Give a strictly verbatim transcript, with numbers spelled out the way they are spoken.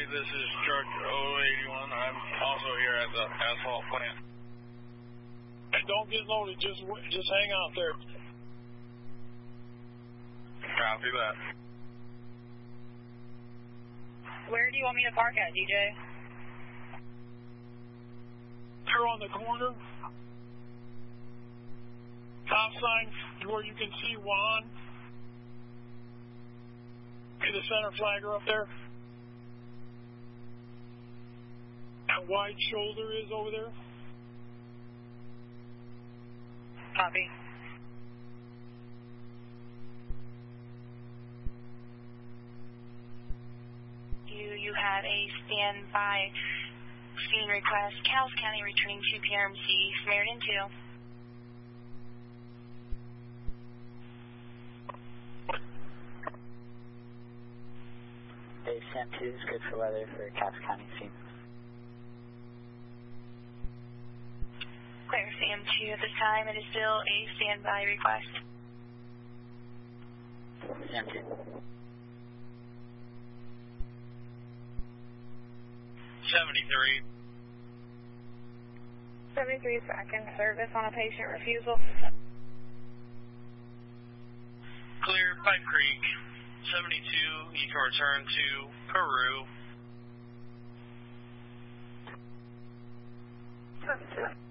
this is truck oh eighty-one. I'm also here at the asphalt plant. And don't get loaded, just just hang out there. Copy that. Where do you want me to park at, D J? Here on the corner. Stop sign where you can see Juan. See the center flagger up there? That wide shoulder is over there. Copy. You, you have a standby scene request. Cowles County returning to P R M C, Samaritan two. Dave Sam two is good for weather for Cowles County scene. Clear Sam two at this time. It is still a standby request. Sam two. seventy-three. seventy-three is back in service on a patient refusal. Clear, Pipe Creek. seventy-two, you can return to Peru. seventy-two.